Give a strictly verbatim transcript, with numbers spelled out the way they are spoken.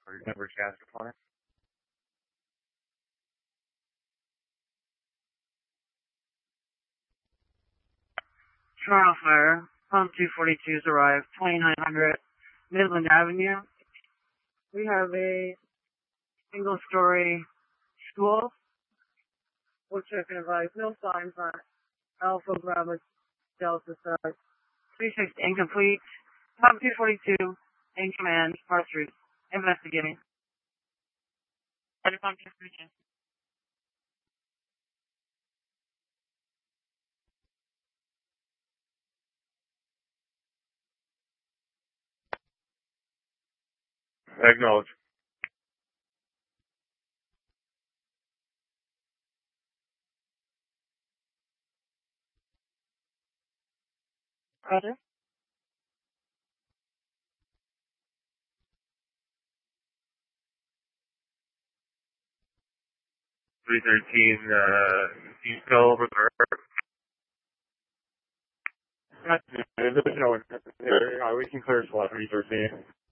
or Denver gas component. Toronto Fire, Pump two forty-two's arrived, twenty-nine hundred Midland Avenue. We have a single-story school, which I can advise no signs on Alpha Bravo Delta Side. three six incomplete. Pump two forty-two in command, part three. Investigating. Ready, Pump two forty-two. Acknowledge. Roger. three thirteen, uh, you still over there? There's no one. Uh, we can clear slot three thirteen.